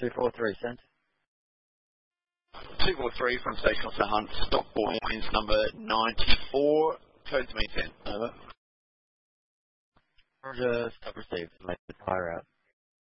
243, sent. 243 from Station Officer Hunt, Stockport Airlines number 94, code to me 10. Over. Roger, stop received. Make the tire out.